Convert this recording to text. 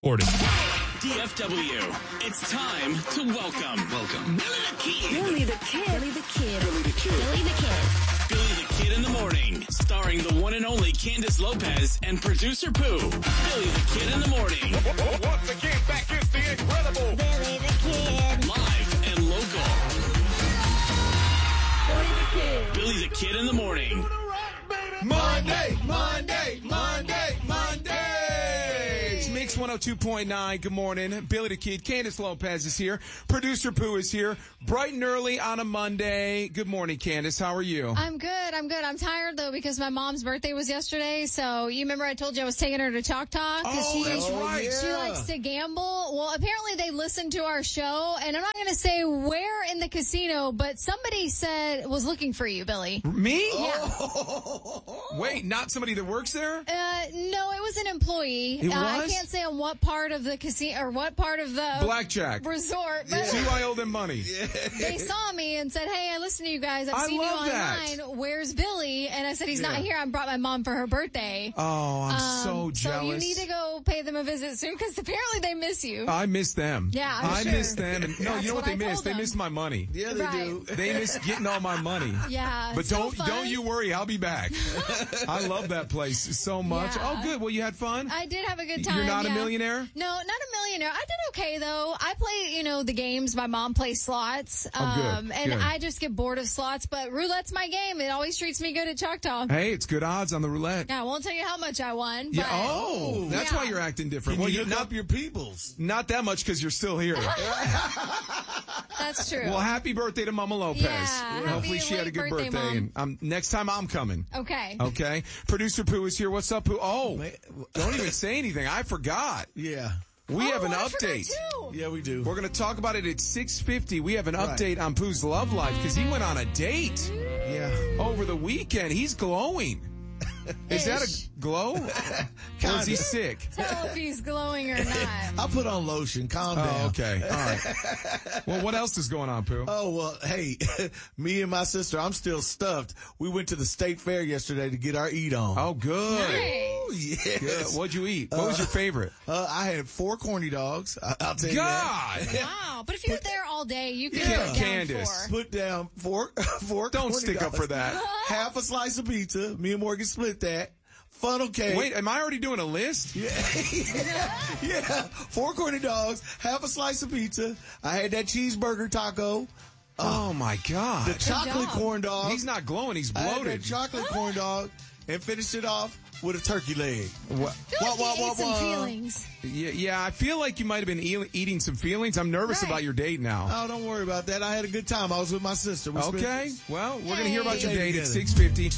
DFW, it's time to welcome Billy the Kid. Billy the Kid. Billy the Kid in the morning, starring the one and only Candace Lopez and producer Pooh. Billy the Kid in the morning. Once again, back is the incredible Billy the Kid. Live and local. Billy the Kid. Billy the Kid in the morning. Monday. It's Mix 102.9. Good morning. Billy the Kid. Candace Lopez is here. Producer Pooh is here. Bright and early on a Monday. Good morning, Candace. How are you? I'm good. I'm tired, though, because my mom's birthday was yesterday. So you remember I told you I was taking her to Choctaw? That's right. She likes to gamble. Well, apparently they listened to our show, and I'm not going to say where in the casino, but somebody said was looking for you, Billy. Me? Yeah. Wait, not somebody that works there? No, it was an employee. It I was? can't say on what part of the casino or what part of the Blackjack. resort, but See why I owe them money. they saw me and said, "Hey, I listened to you guys. I've seen you love online. that. Where's Billy?" And I said, "He's not here. I brought my mom for her birthday." Oh, I'm so jealous. So you need to go pay them a visit soon because apparently they miss you. I miss them. Yeah, I'm I sure. miss them. And, no, That's you know what what they I miss? told They them. miss my money. Yeah, they Right. do. They miss getting all my money. Yeah, But it's so fun. don't you worry, I'll be back. I love that place so much. Yeah. Oh, good. Well, you had fun? I did have a good time. You're not a yeah. millionaire? No, not a millionaire. I did okay though. I play, the games. My mom plays slots. good, And good. I just get bored of slots, but roulette's my game. It always treats me good at Choctaw. Hey, it's good odds on the roulette. Yeah, I won't tell you how much I won. Yeah. But Oh, that's yeah. why you're acting different. Can Well, you you're hook not up your peoples? not that much because you're still here. That's true. Well, happy birthday to Mama Lopez. Yeah, Hopefully happy she had a late good birthday, birthday. Mom. And next time I'm coming. Okay. Okay. Producer Pooh is here. What's up, Pooh? Oh, Man, don't even say anything. I forgot. Yeah. We have an I forgot update. too. Yeah, we do. We're going to talk about it at 6:50. We have an Right. update on Pooh's love life because he went on a date Yeah. over the weekend. He's glowing. Is that Ish. a glow? Or is he sick? Tell if he's glowing or not. I put on lotion. Calm down. Oh, okay. All right. Well, what else is going on, Pooh? Oh, well, hey, me and my sister, I'm still stuffed. We went to the state fair yesterday to get our eat on. Oh, good. Nice. Oh, yes. Good. What'd you eat? What was your favorite? I had 4 corny dogs. I'll tell you that. God! Wow. But if you're there all day, you can Yeah. put down Candace. 4. Put down four Don't corny stick up dogs. for that. Half a slice of pizza. Me and Morgan split that. Funnel cake. Wait, am I already doing a list? Yeah. 4 corny dogs, half a slice of pizza. I had that cheeseburger taco. Oh, my God. The chocolate job. corn dog. He's not glowing. He's I had bloated. that chocolate corn dog and finished it off with a turkey leg. What? I feel like you ate some feelings. Yeah, I feel like you might have been eating some feelings. I'm nervous Right. about your date now. Oh, don't worry about that. I had a good time. I was with my sister. We spent- Okay, well, we're going to hear about your Hey. date at 6:50.